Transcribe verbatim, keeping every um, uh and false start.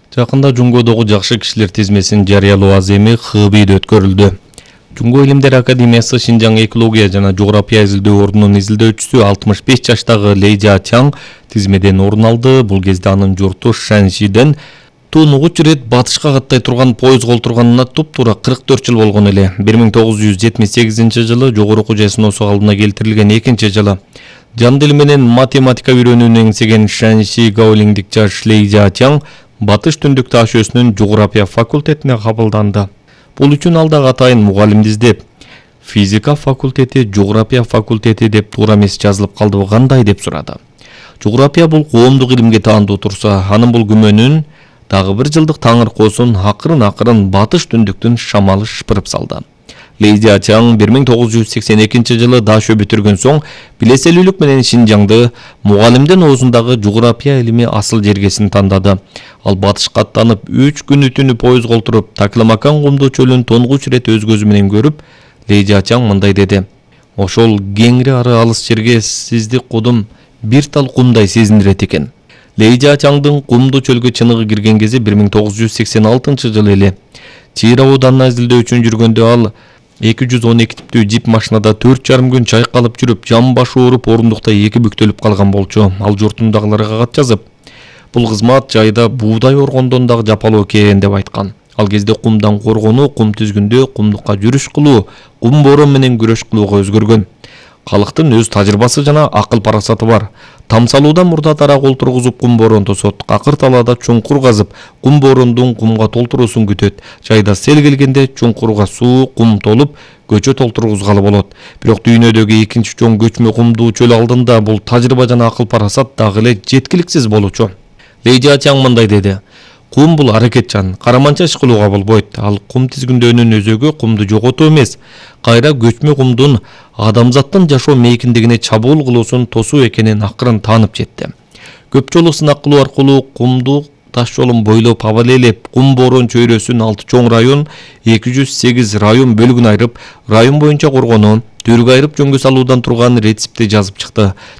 Жакында Жунгодогу жакшы кишилер тизмесин жарыялоо аземи Хыбийде өткөрүлдү. Жунго илимдер академиясы Шинжаң экология жана жография изилдөө ордунун изилдөөчүсү алтымыш беш жаштагы Лей Жачаң тизмеден орун алды. Бул кезде анын журту Шаншиден тунугуч рет батышка каттай турган поезд колтурганына туп-туура кырк төрт жыл болгон эле. бир миң тогуз жүз жетимиш сегизинчи жылы жогорку жайсыноосу калыбына келтирилген экинчи жылы. Жан дил менен математика үйрөнүүнү эңсеген Шанши Гаолиңдик жаш Лей Жачаң Батыш түндүк таш өсүнүн жография факультетине кабылданды. Бул үчүн ал дагы атайын мугалимди издеп, физика факультети, жография факультети деп туура эмес жазылып калдыбы кандай деп сурады. Жография бул коомдук илимге таандуу турса, анын бул күмөнүн дагы бир жылдык таңыркоосун акырын-акырын Батыш түндүктүн шамалы шыпырып салды. Лей Жачаң бир миң тогуз жүз сексен экинчи жылы Дашө бүтүргөн соң билеселүүлүк менен Шинжаңды мугалимдин оозундагы жография илими асыл жергесин тандады. Ал батышка аттанып үч күнү түнү поезд колтуруп Такламакан кумдуу чөлүн тонгуч ирет өз көзү менен көрүп, Лей Жачаң мындай деди: "Ошол кеңири ары алыс жерге сизди кудум бир тал кумдай сезиндирет экен." Лей Жачаңдын кумдуу чөлгө чыныгы кирген кези бир миң тогуз жүз сексен алтынчы жылы эле. Чийир абуданына изилдөө үчүн жүргөндө ал эки жүз он эки типтүү жип машинада төрт жарым күн чайкалып жүрүп, жан башы ооруп, орундукта эки бүктөлүп калган болчу. Ал журтундагыларга кат жазып, бул кызмат жайда буудай оргондон дагы жапалуу экен деп айткан. Ал кезде кумдан коргонуу, кум түзгүндө кумдукка жүрүш кылуу, кум борон менен күрөш кылууга өзгөргөн. Калктын өз тажрыйбасы жана акыл парасаты бар. Тамсалуудан мурда тарак олтургузуп кум борон тосот. Акыр талаада чуңкур казып, кум борондун кумга толтуруусун күтөт. Жайда сел келгенде чуңкурга суу, кум толуп, көчө толтургузгалы болот. Бирок дүйнөдөгү экинчи чоң көчмө кумдуу чөл алдында бул тажрыйба жана акыл парасат дагы эле жеткиликсиз болчу. Лей Жачаң мындай деди: "Кум бул аракетчан, караманча иш кылууга болбойт. Ал кум тизгиндөөнүн өзөгү кумду жоготуу эмес, кайра көчмө кумдун адамзаттын жашоо мейкиндигине чабуул кылуусун тосуу экенин акырын таанып жетти. Көп жолу сынак кылуу аркылуу кумдуу таш жолун бойлоп абалелеп, кум борон чөйрөсүн алты чоң район, эки жүз сегиз район бөлүгүн айырып, район боюнча коргонуу, түргө айырып жөнгө салуудан турган рецепти жазып чыкты.